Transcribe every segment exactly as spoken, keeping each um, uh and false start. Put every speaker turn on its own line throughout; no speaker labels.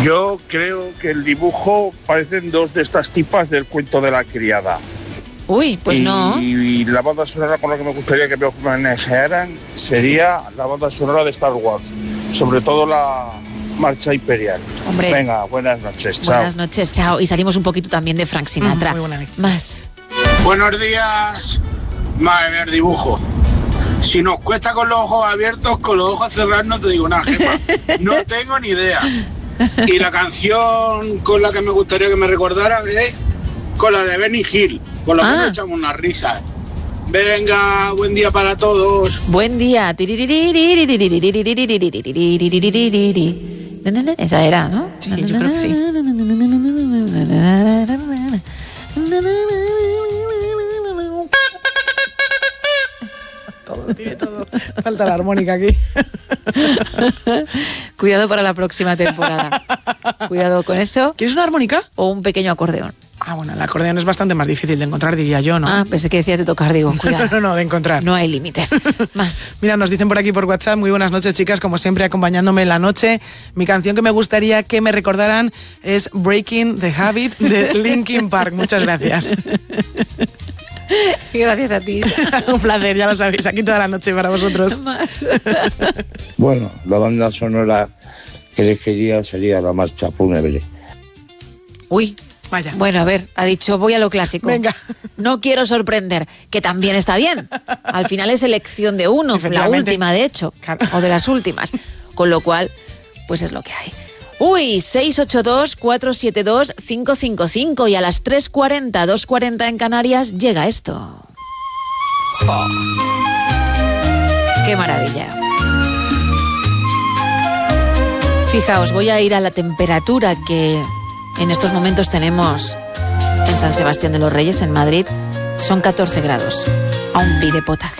Yo creo que el dibujo parecen dos de estas tipas del cuento de la criada.
Uy, pues
y,
no.
Y la banda sonora con la que me gustaría que me manejaran sería la banda sonora de Star Wars, sobre todo la marcha imperial.
Hombre.
Venga, buenas noches, chao.
Buenas noches, chao. Y salimos un poquito también de Frank Sinatra.
Mm, muy buena.
Más.
Buenos días. Madre mía, el dibujo. Si nos cuesta con los ojos abiertos, con los ojos cerrados no te digo nada, Gemma. No tengo ni idea. Y la canción con la que me gustaría que me recordaran es con la de Benny Hill, con la que
Ah.
nos echamos unas risas. Venga, buen día para todos.
Buen día. Esa era, ¿no?
Sí, yo creo que sí. Todo, tiene todo. Falta la armónica aquí.
Cuidado para la próxima temporada. Cuidado con eso.
¿Quieres una armónica?
O un pequeño acordeón.
Ah, bueno, el acordeón es bastante más difícil de encontrar, diría yo, ¿no?
Ah, pensé que decías de tocar, digo, cuidado.
No, no, no, de encontrar.
No hay límites. Más.
Mira, nos dicen por aquí por WhatsApp, muy buenas noches, chicas, como siempre acompañándome en la noche. Mi canción que me gustaría que me recordaran es Breaking the Habit de Linkin Park. Muchas gracias.
Gracias a ti.
Un placer, ya lo sabéis, aquí toda la noche para vosotros.
Más.
Bueno, la banda sonora que elegiría sería la marcha fúnebre.
Uy.
Vaya.
Bueno, a ver, ha dicho voy a lo clásico.
Venga.
No quiero sorprender, que también está bien. Al final es elección de uno, la última de hecho,
Claro.
o de las últimas. Con lo cual, pues es lo que hay. Uy, seis ocho dos, cuatro siete dos, cinco cinco cinco y a las tres cuarenta, dos cuarenta en Canarias llega esto. Oh. ¡Qué maravilla! Fijaos, voy a ir a la temperatura que en estos momentos tenemos en San Sebastián de los Reyes, en Madrid. Son catorce grados. Aún pide potaje.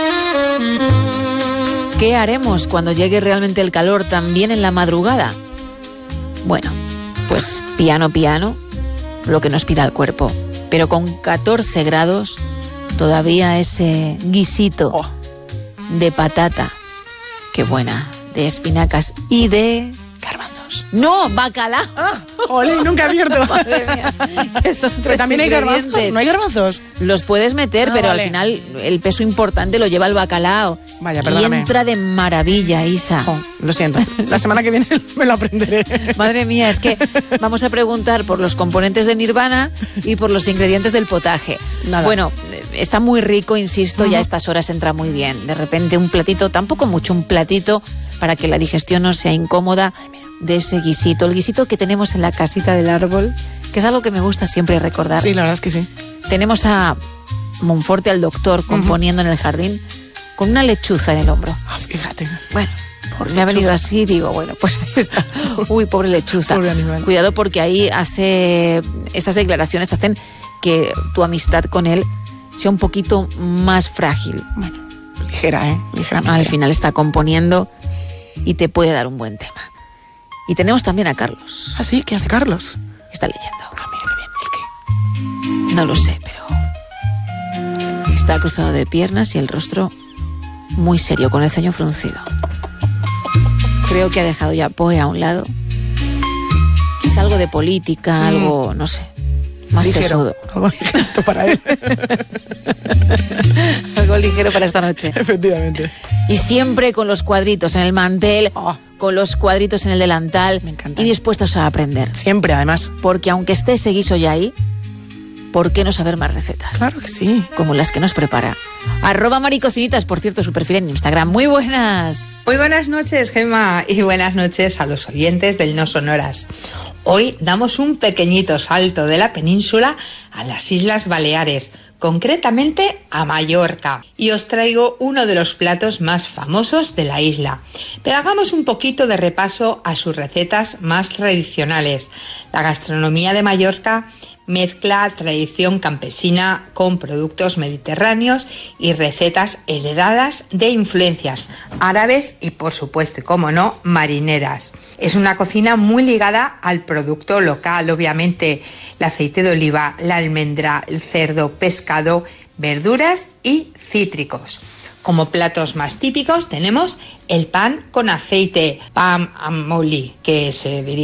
¿Qué haremos cuando llegue realmente el calor también en la madrugada? Bueno, pues piano, piano, lo que nos pida el cuerpo. Pero con catorce grados, todavía ese guisito
Oh.
de patata, qué buena, de espinacas y de garbanzos. ¡No, bacalao!
Ah, jolín, nunca acierto.
Madre mía, que son tres
Pero también hay garbanzos.
ingredientes.
¿No hay garbanzos?
Los puedes meter,
Ah,
pero
vale.
al final el peso importante lo lleva el bacalao.
Vaya,
y
perdóname.
entra de maravilla, Isa.
Jo, lo siento. La semana que viene me lo aprenderé.
Madre mía, es que vamos a preguntar por los componentes de Nirvana y por los ingredientes del potaje.
Nada.
Bueno, está muy rico, insisto,
Ujú.
ya a estas horas entra muy bien. De repente un platito, tampoco mucho, un platito para que la digestión no sea incómoda de ese guisito. El guisito que tenemos en la casita del árbol, que es algo que me gusta siempre recordar.
Sí, la verdad es que sí.
Tenemos a Monforte, al doctor, componiendo en el jardín con una lechuza en el hombro.
Ah, fíjate.
Bueno,
Por
me ha venido
lechuza.
así, digo, bueno, pues ahí está. Uy, pobre lechuza.
Pobre animal.
Cuidado porque ahí hace, estas declaraciones hacen que tu amistad con él sea un poquito más frágil.
Bueno, ligera, ¿eh? Ligeramente.
Al final está componiendo y te puede dar un buen tema. Y tenemos también a Carlos.
¿Ah, sí? ¿Qué hace Carlos?
Está leyendo.
Ah, mira qué bien. ¿El qué?
No lo sé, pero está cruzado de piernas y el rostro muy serio, con el ceño fruncido. Creo que ha dejado ya Poe a un lado. Quizá algo de política,
Mm.
algo, no sé, más
Ligero.
sesudo.
Algo ligerito para él.
Algo ligero para esta noche.
Efectivamente.
Y siempre con los cuadritos en el mantel,
Oh.
con los cuadritos en el delantal.
Me encanta.
Y dispuestos a aprender.
Siempre, además.
Porque aunque esté ese guiso ya ahí, ¿por qué no saber más recetas?
Claro que sí.
Como las que nos prepara. Arroba Maricocinitas, por cierto, su perfil en Instagram. Muy buenas.
Muy buenas noches, Gemma, y buenas noches a los oyentes del No Sonoras. Hoy damos un pequeñito salto de la península a las Islas Baleares, concretamente a Mallorca, y os traigo uno de los platos más famosos de la isla. Pero hagamos un poquito de repaso a sus recetas más tradicionales. La gastronomía de Mallorca mezcla tradición campesina con productos mediterráneos y recetas heredadas de influencias árabes y, por supuesto, y como no, marineras. Es una cocina muy ligada al producto local, obviamente, el aceite de oliva, la almendra, el cerdo, pescado, verduras y cítricos. Como platos más típicos tenemos el pan con aceite, pan amoli, que se diría